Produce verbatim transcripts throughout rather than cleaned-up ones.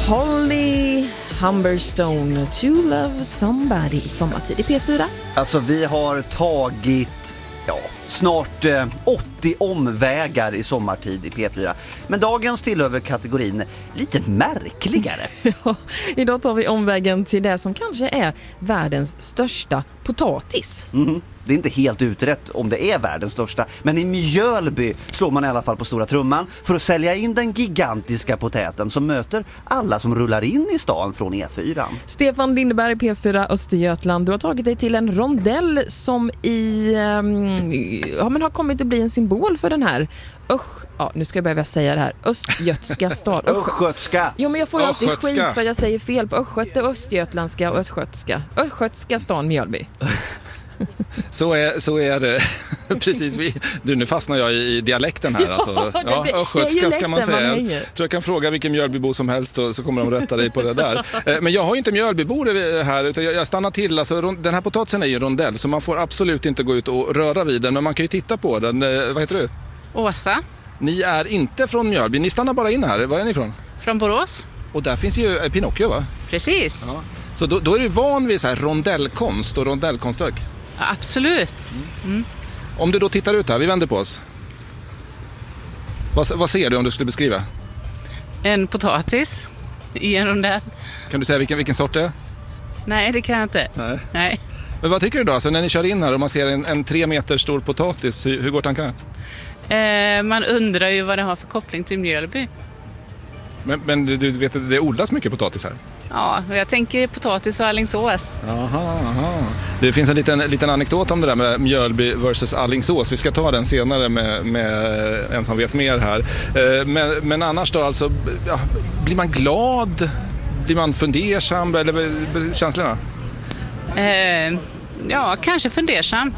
Holly Humberstone, To Love Somebody, sommartid i P fyra. Alltså vi har tagit ja, snart eh, åttio omvägar i sommartid i P fyra. Men dagens tillhör kategorin lite märkligare. Ja, idag tar vi omvägen till det som kanske är världens största potatis. Mm. Det är inte helt utrett om det är världens största, men i Mjölby slår man i alla fall på stora trumman för att sälja in den gigantiska potäten som möter alla som rullar in i stan från E fyra. Stefan Lindeberg, P fyra Östergötland. Du har tagit dig till en rondell som i, um, ja, men har kommit att bli en symbol för den här Ösch, ja, nu ska jag börja säga det här. Östgötska stad. Östgötska. Jo, men jag får ju alltid Östgötska. skit för att jag säger fel på östgöte, östgötländska och östgötska. Östgötska stan Mjölby. Så är, så är det. Precis. Vi, du, nu fastnar jag i dialekten här. Alltså. Ja, det- östgötska det är ju ska man läkten man säga. hänger. Jag tror jag kan fråga vilken Mjölbybo som helst så, så kommer de rätta dig på det där. Eh, Men jag har ju inte Mjölbybor här utan jag, jag stannar till. Alltså, ron- den här potatisen är ju en rondell så man får absolut inte gå ut och röra vid den. Men man kan ju titta på den. Eh, Vad heter du? Åsa Ni är inte från Mjölby. Ni stannar bara in här. Var är ni ifrån? från Borås. Och där finns ju eh, Pinocchio, va? Precis. Ja. Så då, då är du van vid så här rondellkonst och rondellkonstverk. Ja, absolut. Om du då tittar ut här, vi vänder på oss. Vad, vad ser du om du skulle beskriva? En potatis i en rondell. Kan du säga vilken, vilken sort det är? Nej, det kan jag inte. Nej. Nej. Men vad tycker du då? Alltså, när ni kör in här och man ser en, en tre meter stor potatis, hur, hur går tankarna? Eh, man undrar ju vad det har för koppling till Mjölby. Men, men du, du vet att det odlas mycket potatis här? Ja, och jag tänker potatis och Alingsås. Aha, aha. Det finns en liten, liten anekdot om det där med Mjölby versus Alingsås. Vi ska ta den senare med, med en som vet mer här. Eh, Men, men annars då, alltså, ja, blir man glad? Blir man fundersam? Eller vad- känslorna? Eh, ja, kanske fundersam.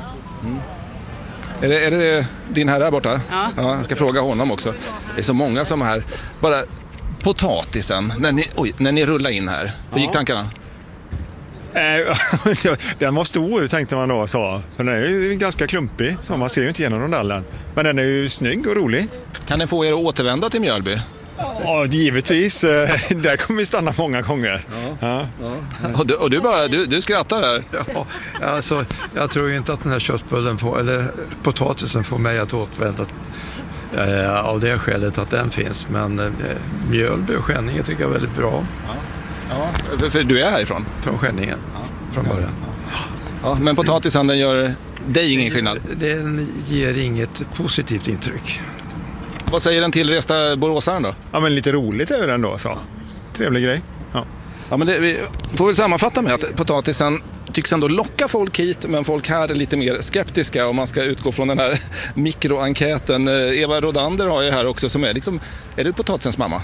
Är det, är det din herre här borta? Ja. Jag ska fråga honom också. Det är så många som är här. Bara potatisen, när ni, oj, när ni rullar in här. Hur gick tankarna? Eh, Den var stor tänkte man då så. För den är ju ganska klumpig så man ser ju inte igenom rondellen. Men den är ju snygg och rolig. Kan den få er att återvända till Mjölby? Ja, givetvis. eh, Där kommer vi stanna många gånger. Ja. Och du, och du bara, du, du skrattar här. Ja, alltså, jag tror ju inte att den här köttbullen får, eller potatisen får mig att återvända eh, av det skälet att den finns. Men eh, Mjölby och Skänninge tycker jag är väldigt bra Ja, för- för du är härifrån. från Skänninge från början. Ja, men potatisen, den gör dig ingen skillnad. Den ger inget positivt intryck. Vad säger den tillresta boråsaren då? Ja, men lite roligt är den då så. Trevlig grej. Ja. Ja, men det, vi får väl sammanfatta med att potatisen tycks ändå locka folk hit, men folk här är lite mer skeptiska om man ska utgå från den här mikroenkäten. Eh, Eva Rodander har ju här också som är liksom, är du potatisens mamma?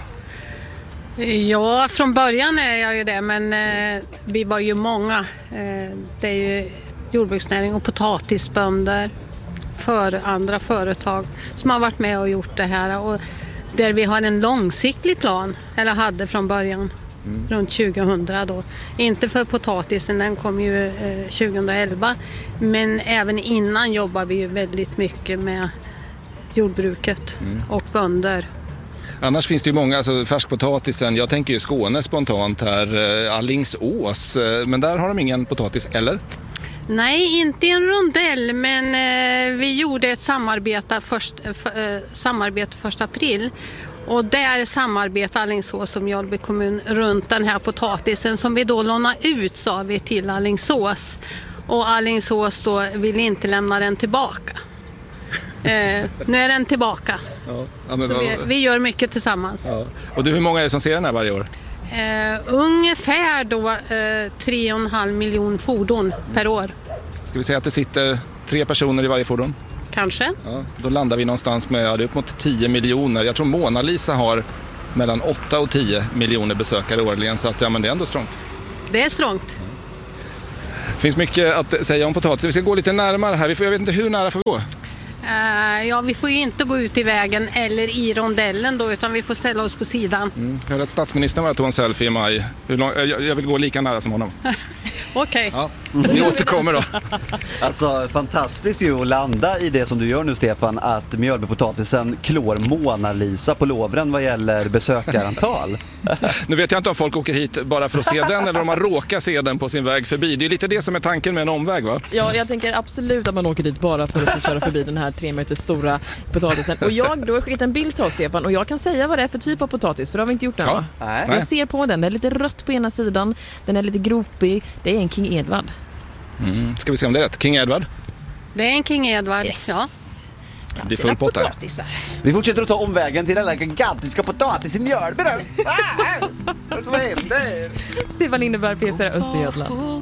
Ja, från början är jag ju det, men eh, vi var ju många. Eh, det är ju jordbruksnäring och potatisbönder för andra företag som har varit med och gjort det här. Och där vi har en långsiktig plan, eller hade från början, mm. runt tjugohundra då. Inte för potatisen, den kom ju eh, tjugohundraelva, men även innan jobbar vi ju väldigt mycket med jordbruket mm. och bönder. Annars finns det ju många, alltså färskpotatisen, jag tänker ju Skåne spontant här, eh, Alingsås, eh, men där har de ingen potatis, eller? Nej, inte en rondell, men eh, vi gjorde ett samarbete först, f, eh, samarbete första april. Och där samarbetar Alingsås och Mjölby kommun runt den här potatisen som vi då lånar ut, sa vi, till Alingsås. Och Alingsås då vill inte lämna den tillbaka. Eh, nu är den tillbaka. Ja. Ja, men Så vad- vi, vi gör mycket tillsammans. Ja. Och du, hur många är det som ser den här varje år? Eh, ungefär då eh, tre och en halv miljon fordon per år, Ska vi säga att det sitter tre personer i varje fordon? kanske. Ja, då landar vi någonstans med ja, det är upp mot tio miljoner. Jag tror Mona Lisa har mellan åtta och tio miljoner besökare årligen, så att, ja, men det är ändå strångt. Det är strångt. Det finns mycket att säga om potatis. Vi ska gå lite närmare här. Vi får, jag vet inte hur nära får vi gå. Uh, ja, vi får ju inte gå ut i vägen eller i rondellen då, utan vi får ställa oss på sidan. Mm. Jag hörde att statsministern var och tog en selfie i maj. Hur lång, jag, jag vill gå lika nära som honom. Okej. Ja. Vi återkommer då. Alltså fantastiskt ju att landa i det som du gör nu, Stefan, att Mjölbypotatisen klår Mona Lisa på lovren vad gäller besökarantal. Nu vet jag inte om folk åker hit bara för att se den eller om man råkar se den på sin väg förbi. Det är lite det som är tanken med en omväg, va? Ja, jag tänker absolut att man åker dit bara för att få köra förbi den här tre meter stora potatisen. Och jag, du har skickat en bild till oss, Stefan, och jag kan säga vad det är för typ av potatis, för det har vi inte gjort än, Ja. va? Nej. Jag ser på den, det är lite rött på ena sidan, den är lite gropig, det är en King Edward. Mm. Ska vi se om det är rätt? King Edward? Det är en King Edward, Yes. ja. Det blir full pott här. potatisar. Vi fortsätter att ta omvägen till den där gigantiska potatis i Mjölby. Ah, vad som händer? Stefan Lindeberg, P fyra Östergötland.